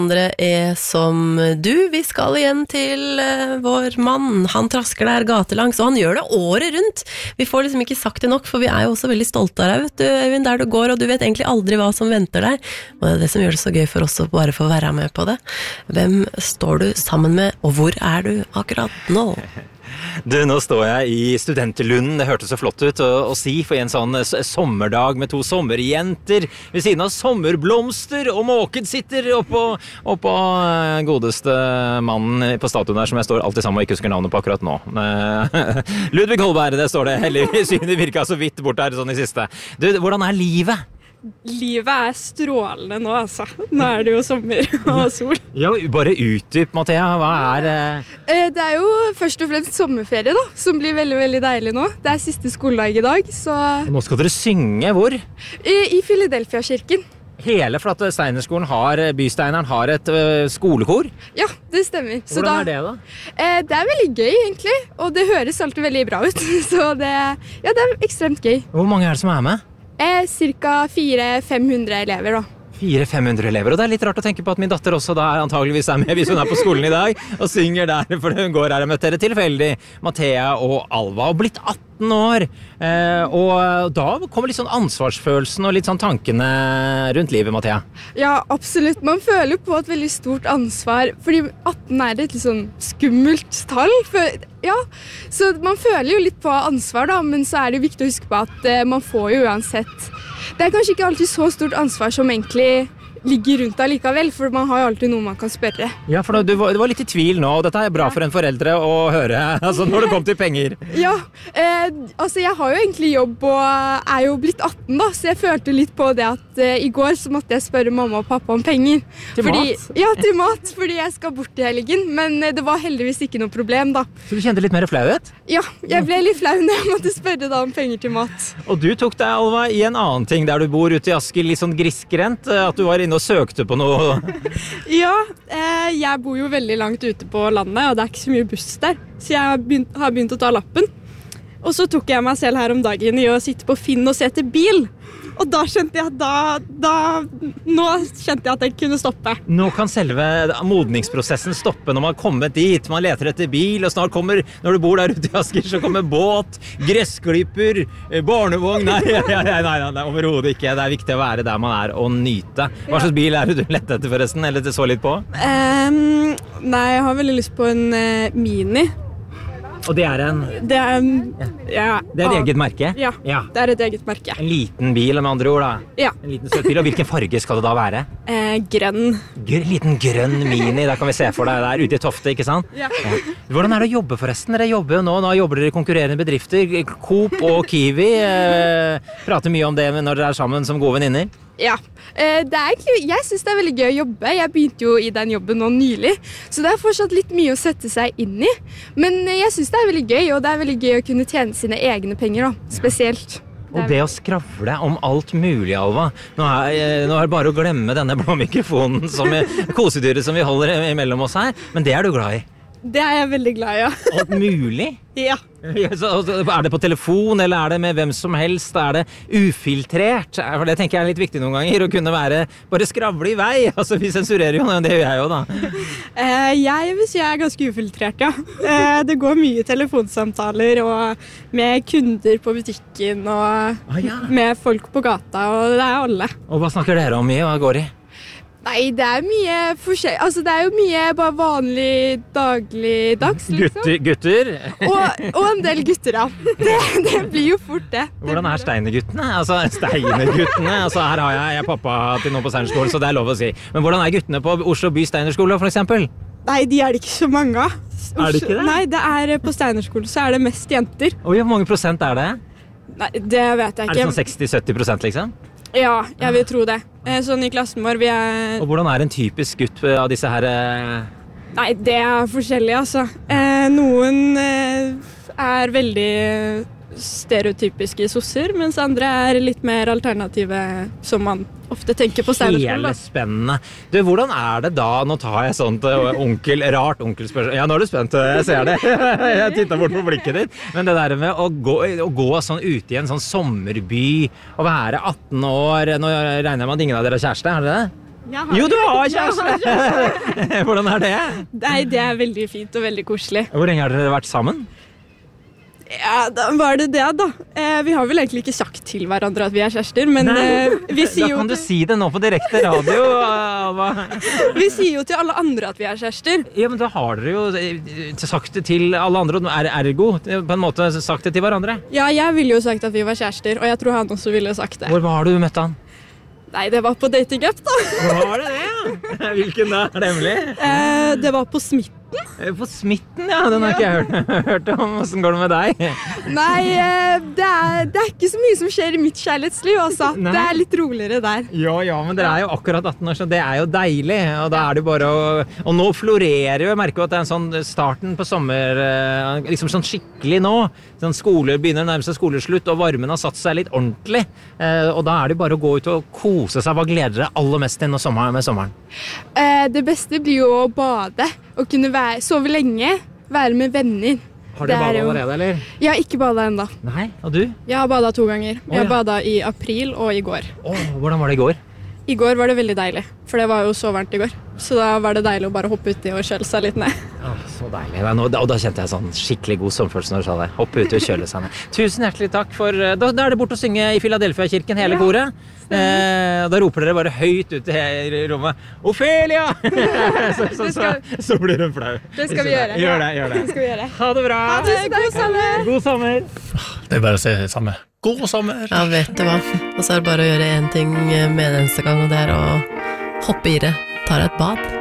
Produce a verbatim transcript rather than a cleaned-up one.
Andre er som du. Vi skal igjen til uh, vår mann. Han trasker der gatelangs, og han gjør det året rundt. Vi får liksom ikke sagt det nok, for vi er jo også veldig stolte av deg, vet du, Øyvind, der du går, og du vet egentlig aldri hva som venter deg. Og det er det som gjør det så gøy for oss å bare få være med på det. Hvem står du sammen med, og hvor er du akkurat nå? Du, nå står jeg i Studenterlunden. Det hørtes så flott ut å, å si for en sånn sommerdag med to sommerjenter ved siden av sommerblomster, og måken sitter oppå, oppå godeste mannen på statuen der som jeg står alltid sammen og ikke husker navnet på akkurat nå. Ludvig Holberg, det står det. Heldigvis, det virka så vidt bort her sånn i siste. Du, hvordan er livet? Livet er strålende nå, altså. Nå er det jo sommer og sol. Ja, bare utdyp, Mathea. Hva er... Eh... Det er jo først og fremst sommerferie da, som blir veldig, veldig deilig nå. Det er siste skoledag i dag, så... Nå skal dere synge, hvor? I, i Philadelphia-kirken. Hele Flatte Steinerskolen har, Bysteineren har et uh, skolekor? Ja, det stemmer. Så Hvordan da, er det da? Eh, det er veldig gøy egentlig, og det høres alltid veldig bra ut. Så det, ja, det er ekstremt gøy. Hvor mange er det som er med? Eh, cirka fire til fem hundre elever da. fire til fem hundre elever, og det er litt rart å tenke på at min datter også da antageligvis er med hvis hun er på skolen i dag og synger der, for hun går her og møtte dere tilfeldig, Mathea og Alva, og blitt atten år, eh, og da kommer litt sånn ansvarsfølelsen og litt sånn tankene rundt livet, Mathea. Ja, absolutt. Man føler på et veldig stort ansvar, fordi atten er et litt sånn skummelt tall, for, ja, så man føler jo litt på ansvar da, men så er det jo viktig å huske på at eh, man får jo uansett. Det er kanskje ikke alltid så stort ansvar som egentlig ligger rundt deg likevel, for man har jo alltid noe man kan spørre. Ja, for du var, du var litt i tvil nå, og dette er bra for en foreldre å høre, altså når det kom til penger. Ja, eh, altså jeg har jo egentlig jobb og er jo blitt atten da, så jeg følte litt på det at eh, i går så måtte jeg spørre mamma og pappa om penger. Til fordi, mat? Ja, til mat, fordi jeg skal bort i helgen, men eh, det var heldigvis ikke noe problem da. Så du kjente litt mer flauhet? Ja, jeg ble litt flau når jeg måtte spørre da om penger til mat. Og du tok deg, Alva, i en annen ting der du bor ute i Asker, litt sånn grisgrent, at du var inne og søkte på noe. Ja, eh, jeg bor jo veldig langt ute på landet, og det er ikke så mye buss der, så jeg har begynt, har begynt å ta lappen. Og så tok jeg meg selv her om dagen i å sitte på Finn og se etter bil. Og da skjønte jeg at da, da, nå skjønte jeg at jeg kunne stoppe. Nå kan selve modningsprosessen stoppe når man kommer dit, man leter etter bil, og snart kommer, når du bor der ute i Asker, så kommer båt, gressklipper, barnevogn, nei, nei, nei, nei, nei, overhodet ikke. Det er viktig å være der man er og nyte. Hva slags bil er det du lette etter forresten, eller det så litt på? Um, nei, jeg har veldig lyst på en uh, Mini. Og det er en... Det er en... Ja. Det er et eget merke? Ja, ja, det er et eget merke. En liten bil, med andre ord da? Ja. En liten søt bil, og hvilken farge skal det da være? Eh, grønn. Gr liten grønn Mini, der kan vi se for deg der ute i Tofte, ikke sant? Ja. Ja. Hvordan er det å jobbe forresten? Dere jobber jo nå, nå jobber dere i konkurrerende bedrifter, Coop og Kiwi, eh, prater mye om det når dere er sammen som gode venninner. Ja, det er egentlig, jeg synes det er veldig gøy å jobbe. Jeg begynte jo i den jobben nå nylig, så det er fortsatt litt mye å sette seg inn i. Men jeg synes det er veldig gøy, og det er veldig gøy å kunne tjene sine egne penger da, spesielt. Og det å skravle om alt mulig, Alva. Nå er, nå er det bare å glemme denne blå mikrofonen som er kosedyret som vi holder imellom oss her, men det er du glad i. Det er jeg veldig glad i, ja. Alt mulig? Ja. Er det på telefon, eller er det med hvem som helst? Er det ufiltrert? For det tenker jeg er litt viktig noen ganger, å kunne være, bare skravle i vei. Altså, vi sensurerer jo, det gjør jeg jo da. Eh, jeg vil si jeg er ganske ufiltrert, ja. Eh, det går mye telefonsamtaler, og med kunder på butikken, og ah, ja. med folk på gata, og det er alle. Og hva snakker dere om mye? Hva går i? Nei, det er mye forskjell... Altså, det er jo mye bare vanlig, dagligdags, liksom. Gutter? gutter? Og, og en del gutter, ja. Det, det blir jo fort det. Hvordan er Steinerguttene? Altså, Steinerguttene? Altså, her har jeg, jeg er pappa til noen på Steinerskolen, så det er lov å si. Men hvordan er guttene på Oslo by Steinerskole, for eksempel? Nei, de er det ikke så mange av. Er det ikke det? Nei, det er på Steinerskolen, så er det mest jenter. Og hvor mange prosent er det? Nei, det vet jeg ikke. Er det sånn seksti til sytti prosent, liksom? Ja, jeg vil tro det. Sånn i klassen vår, vi er... Og hvordan er en typisk gutt av disse her... Nei, det er forskjellig, altså. Eh, noen eh, er veldig stereotypiske sosser, mens andre er litt mer alternative, som man ofte tenker på Steinerskolen. Hele spennende. Du, hvordan er det da, nå tar jeg sånt uh, onkel, rart onkelspørsmål. Ja, nå er du spent, jeg ser det. Jeg tittet bort på blikket ditt. Men det der med å gå, å gå sånn ute i en sånn sommerby, og være atten år, nå regner jeg med at ingen av dere er kjæreste, er det det? Jo, du har kjæreste! Hvordan er det? Nei, det er veldig fint og veldig koselig. Hvor lenge har dere vært sammen? Ja, da var det det da. Eh, vi har vel egentlig ikke sagt til hverandre at vi er kjærester, men eh, vi sier Da jo kan du til, si det nå på direkte radio, Alva. vi sier jo til alle andre at vi er kjærester. Ja, men da har dere jo eh, sagt det til alle andre, og er ergo på en måte sagt det til hverandre. Ja, jeg ville jo sagt at vi var kjærester, og jeg tror han også ville sagt det. Hvor var du møtte han? Nei, det var på dating-app da. Var det det, ja? Hvilken da? Er det hemmelig? Eh, det var på Smitten. På Smitten, ja. Den har ikke jeg hørt, hørt om. Hvordan går det med deg? Nei, eh, det, er, det er ikke så mye som skjer i mitt kjærlighetsliv, altså. Nei. Det er litt roligere der. Ja, ja, men dere er jo akkurat atten år, så det er jo deilig. Og da er det bare å... Og nå florerer jo, jeg merker jo at det er en sånn starten på sommer, eh, liksom sånn skikkelig nå. Sånn skoler begynner å nærme seg skoleslutt, og varmen har satt seg litt ordentlig. Eh, og da er det bare å gå ut og kose seg. Hva gleder dere aller mest til sommeren, med sommeren? Eh, det beste blir jo å bade, og kunne være, sove lenge, være med venner. Har Det dere er badet jo- allerede, eller? Jeg har ikke badet enda. Nei, og du? Jeg har badet to ganger. Å, Jeg har ja. badet i april og i går. Åh, hvordan var det i går? I går var det veldig deilig, for det var jo så varmt i går. Så da var det deilig å bare hoppe uti og kjøle seg litt ned. Åh, så deilig. Ja, nå- Og da kjente jeg sånn skikkelig god sommerfølelse når du sa det. Hoppe ut og kjøle seg ned. Tusen hjertelig takk for... Da, da er det bort å synge i Philadelphia-kirken, hele Ja, koret. Eh, da roper dere bare høyt ut i he- rommet. Ophelia! så, så, så, så blir hun flau. Det skal vi gjøre. Gjør det, gjør det. Det skal vi gjøre. Ha det bra! Tusen takk, Sanne! God sommer! Det er bare å si det samme. God sommer! Ja, vet du hva. Og så er det bare å gjøre én ting med det eneste gang, og det er å hoppe i det. Ta deg et bad.